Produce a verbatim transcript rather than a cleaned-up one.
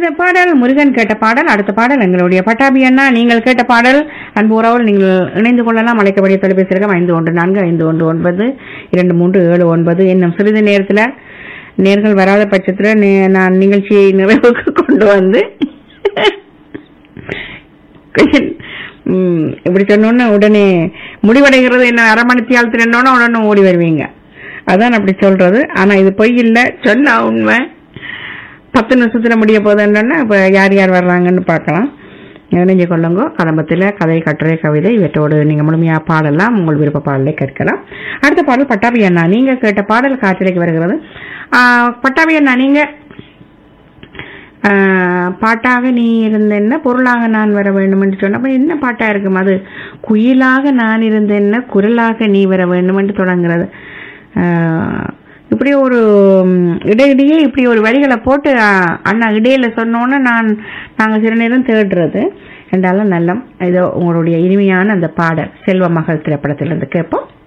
இந்த பாடல் முருகன் கேட்ட பாடல். அடுத்த பாடல் எங்களுடைய பட்டாபி அண்ணா நீங்கள் கேட்ட பாடல். அன்பு உறவுகள் நீங்கள் இணைந்து கொள்ளலாம். அழைக்கக்கூடிய தொலைபேசி இலக்கம் ஐந்து ஒன்று நான்கு ஐந்து ஒன்று ஒன்பது இரண்டு மூன்று ஏழு ஒன்பது. இன்னும் சிறிது நேரத்தில் நேர்கள் வராத பட்சத்தில் நான் நிகழ்ச்சியை நிறைவுக்கு கொண்டு வந்து இப்படி சொன்னோன்னு உடனே முடிவடைகிறது என்ன அரை மணி தியாலத்தில் என்னோன்னா உடனே ஓடி வருவீங்க. அதான் அப்படி சொல்றது. ஆனா இது பொய் இல்லை, சொன்னா உண்மை. பத்து நிமிஷத்துல முடிய போதுன்னா இப்ப யார் யார் வர்றாங்கன்னு பார்க்கலாம். நினைஞ்சு கொள்ளுங்க. கதம்பத்தில் கதை கட்டுரை கவிதை இவற்றோடு நீங்க முழுமையா பாடலாம். உங்கள் விருப்ப பாடலை கேட்கலாம். அடுத்த பாடல் பட்டாபி அண்ணா நீங்க கேட்ட பாடல் காற்றலைக்கு வருகிறது. ஆஹ் பட்டாபி அண்ணா நீங்க பாட்டாக நீ இருந்தேன்ன பொருளாக நான் வர வேண்டும் என்று சொன்ன என்ன பாட்டா இருக்கும் அது? குயிலாக நான் இருந்தேன்ன குரலாக நீ வர வேண்டும் என்று தொடங்குறது. இப்படி ஒரு இடையிடையே இப்படி ஒரு வரிகளை போட்டு அண்ணா இடையில சொன்னோன்னு நான் நாங்கள் சில நேரம் தேடுறது என்றாலும் நல்லம். இதோ உங்களுடைய இனிமையான அந்த பாடல் செல்வ மகள் திரைப்படத்திலிருந்து கேட்போம்.